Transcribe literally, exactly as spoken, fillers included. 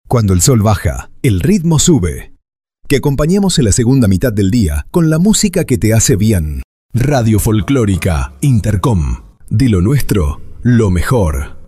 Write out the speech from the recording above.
Cuando el sol baja, el ritmo sube. Que acompañemos en la segunda mitad del día con la música que te hace bien. Radio Folclórica Intercom. De lo nuestro, lo mejor.